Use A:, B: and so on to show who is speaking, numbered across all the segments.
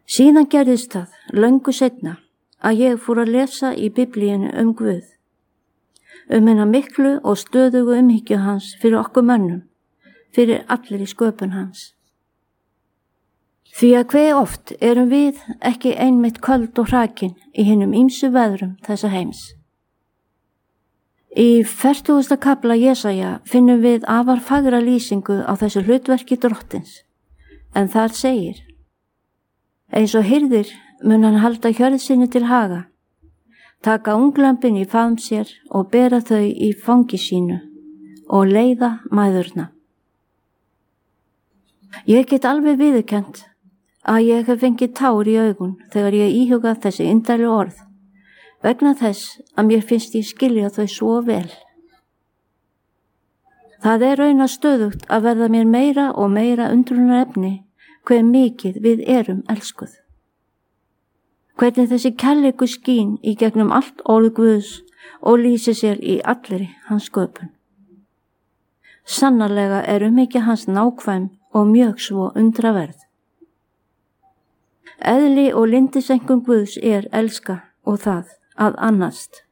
A: Síðan gerðist það löngu seinna að ég fór að lesa í Biblíunni Guð, hina miklu og stöðugu umhyggju hans fyrir okkur mönnum, fyrir allir í sköpun hans. Því að hve oft erum við ekki einmitt köld og hrakin í hinum ýmsu veðrum þessa heims. Í 40. kafla Jesaja finnum við afar fagra lýsingu á þessu hlutverki Drottins, en þar segir: eins og hirðir mun hann halda hjörð sinni til haga, taka unglambin í faðm sér og bera þau í fangi sínu og leiða mæðurna. Ég get alveg viðurkennt að ég hef fengið tár í augun þegar ég íhuga þessi indælu orð, vegna þess að mér finnst ég skilja þau svo vel. Það raunar stöðugt að verða mér meira og meira undrunarefni hve mikið við erum elskuð. Hvernig þessi kærleikur skín í gegnum allt orð Guðs og lýsir sér í allri hans sköpun. Sannarlega umhyggja hans nákvæm og mjög svo undraverð. Eðli og lyndiseinkunn Guðs elska og það að annast.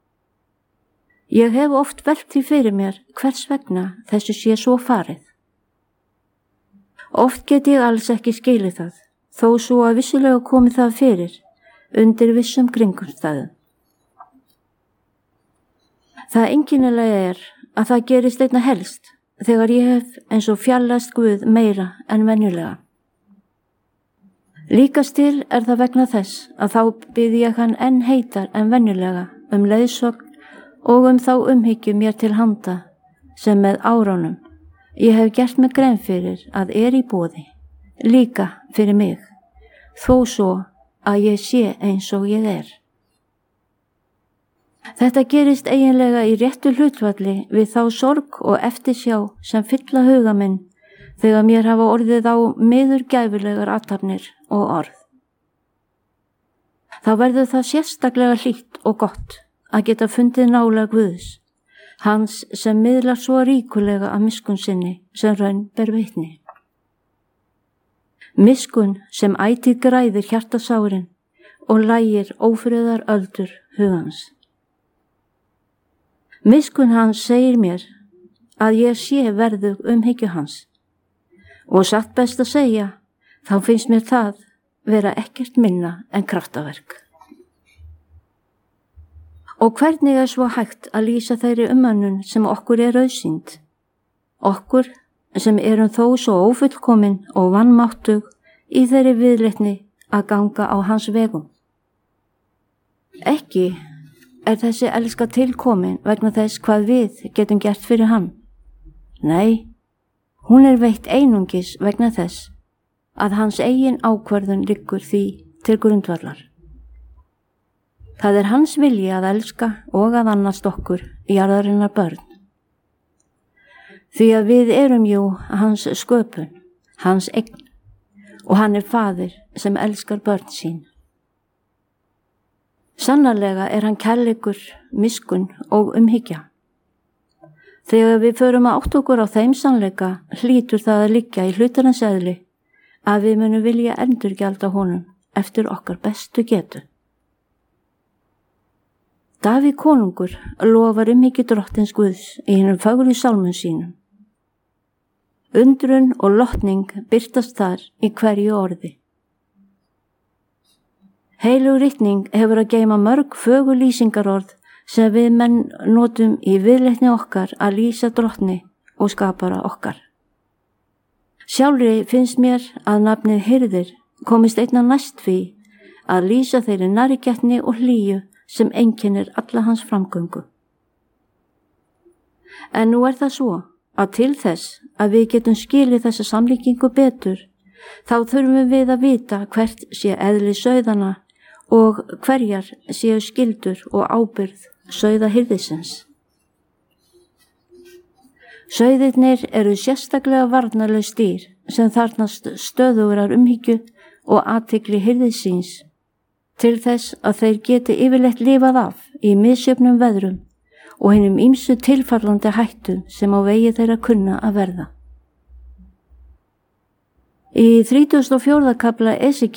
A: Ég hef oft velt því fyrir mér hvers vegna þessu sé svo farið. Oft get ég alls ekki skilið það, þó svo að vissulega komi það fyrir undir vissum kringumstæðum. Það einkennilega að það gerist einna helst þegar ég hef eins og fjarlægst Guð meira en venjulega. Líkast til það vegna þess að þá bið ég hann enn heitar en venjulega leiðsögn og þá umhyggju mér til handa sem með árunum ég hef gert mig grein fyrir að í boði, líka fyrir mig, þó svo að ég sé eins og ég Þetta gerist eiginlega í réttu hlutfalli við þá sorg og eftirsjá sem fylla huga minn þegar mér hafa orðið á miður gæfulegar athafnir og orð. Þá verður það sérstaklega hlýtt og gott að geta fundið nálæg Guðs, hans sem miðlar svo ríkulega af miskunn sinni sem raun ber vitni. Miskunn sem ætíð græðir hjartasárin og lægir ófriðar öldur hugans. Miskunn hans segir mér að ég sé verðug umhyggju hans og satt best að segja, þá finnst mér það vera ekkert minna en kraftaverk. Og hvernig svo hægt að lýsa þeirri umönnun sem okkur auðsýnd, okkur sem erum þó svo ófullkomin og vanmáttug í þeirri viðleitni að ganga á hans vegum. Ekki þessi elska tilkomin vegna þess hvað við getum gert fyrir hann. Nei, hún veitt einungis vegna þess að hans eigin ákvörðun liggur því til grundvallar. Það hans vilji að elska og að annast okkur jarðarinnar börn. Því að við erum jú hans sköpun, hans eign, og hann faðir sem elskar börn sín. Sannarlega hann kærleikur, miskunn og umhyggja. Þegar við förum að átta okkur á þeim sannleika hlýtur það að liggja í hlutarins eðli að við munum vilja endurgjalda honum eftir okkar bestu getu. Davíð konungur lofar umhyggju Drottins Guðs í hinum fögru sálmum sínum. Undrun og lotning birtast þar í hverju orði. Heilug ritning hefur að geyma mörg fögur lýsingarorð sem við menn notum í viðleitni okkar að lýsa Drottni og skapara okkar. Sjálfri finnst mér að nafnið hirðir komist einna næst því að lýsa þeirri nærgætni og hlýju sem einkennir alla hans framgöngu. En nú það svo að til þess að við getum skilið þessa samlíkingu betur, þá þurfum við að vita hvert sé eðli sauðanna og hverjar séu skyldur og ábyrgð sauðahirðisins. Sauðirnir eru sérstaklega varnarlaus dýr sem þarfnast stöðugrar umhyggju og athygli hirðisins til þess að þeir geti yfirleitt lifað af í misjöfnum veðrum og hinum ýmsu tilfallandi hættum sem á vegi þeirra kunna að verða. Í 34. kafla Esekíel